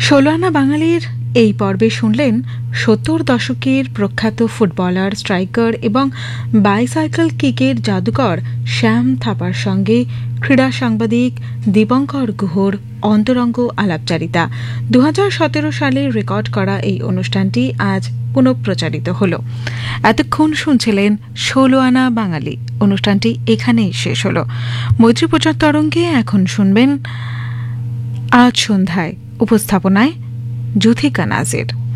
ষোলো আনা বাঙালির এই পর্বে শুনলেন ৭০ দশকের প্রখ্যাত ফুটবলার, স্ট্রাইকার এবং বাইসাইকেল কিকের জাদুকর শ্যাম থাপার সঙ্গে ক্রীড়া সাংবাদিক দীপঙ্কর গুহর অন্তরঙ্গ আলাপচারিতা। ২০১৭ সালে রেকর্ড করা এই অনুষ্ঠানটি আজ পুনঃপ্রচারিত হল। এতক্ষণ শুনছিলেন ১৬ আনা বাঙালি। অনুষ্ঠানটি এখানেই শেষ হল। মৈত্রী প্রচার তরঙ্গে এখন শুনবেন আজ সন্ধ্যায়, উপস্থাপনায় যুথিকা নাজির।